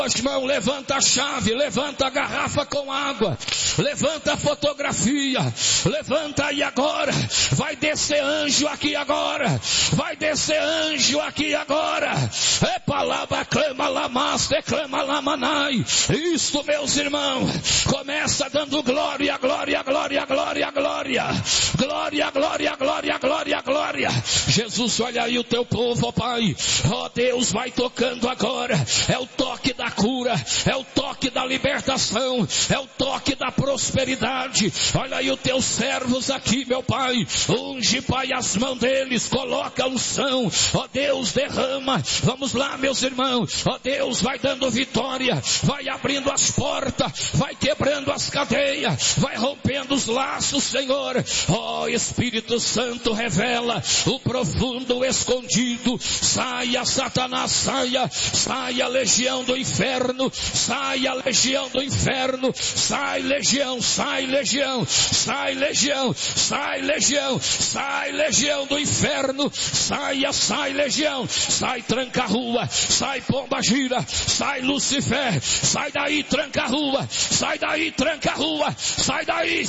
Irmão, levanta a chave, levanta a garrafa com água, levanta a fotografia, levanta aí agora, vai descer anjo aqui agora, vai descer anjo aqui agora, é palavra, clama lamaste, clama lamanai, isto meus irmãos, começa dando glória, glória, glória, glória, glória, glória, glória, glória, glória, glória, Jesus, olha aí o teu povo, ó Pai, ó Deus, vai tocando agora, é o toque da cura, é o toque da libertação, é o toque da prosperidade. Olha aí os teus servos aqui, meu Pai, unge, Pai, as mãos deles, coloca a unção, ó Deus, derrama, vamos lá, meus irmãos, ó Deus, vai dando vitória, vai abrindo as portas, vai quebrando as cadeias, vai rompendo os laços, Senhor, ó Espírito Santo, revela o profundo, o escondido, saia Satanás, saia legião do inferno, sai a legião do inferno, sai legião, sai legião, sai legião, sai legião, sai legião do inferno, sai legião, sai tranca-rua, sai pomba gira, sai Lucifer, sai daí tranca-rua, sai daí tranca-rua, sai daí,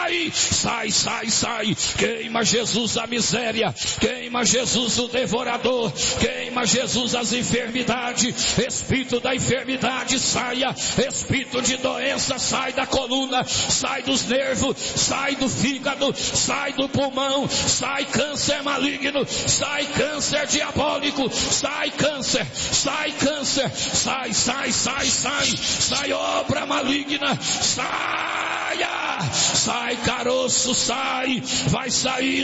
sai, queima Jesus a miséria, queima Jesus o devorador, queima Jesus as enfermidades, espírito da enfermidade saia, espírito de doença sai da coluna, sai dos nervos, sai do fígado, sai do pulmão, sai câncer maligno, sai câncer diabólico, sai câncer, sai obra maligna, sai caroço, sai, vai sair